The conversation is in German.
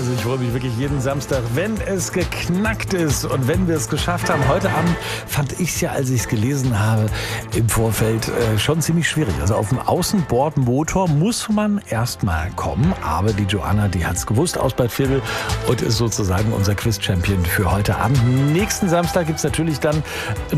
Also ich freue mich wirklich jeden Samstag, wenn es geknackt ist und wenn wir es geschafft haben. Heute Abend fand ich es ja, als ich es gelesen habe, im Vorfeld schon ziemlich schwierig. Also auf dem Außenbordmotor muss man erstmal kommen, aber die Joanna, die hat es gewusst aus Bad Vilbel und ist sozusagen unser Quiz-Champion für heute Abend. Nächsten Samstag gibt es natürlich dann